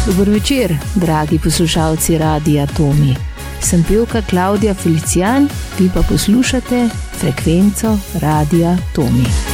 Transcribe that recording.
Dober večer, dragi poslušalci Radia Tomi. Sem pevka Klavdija Felicijan, vi pa poslušate frekvenco Radia Tomi.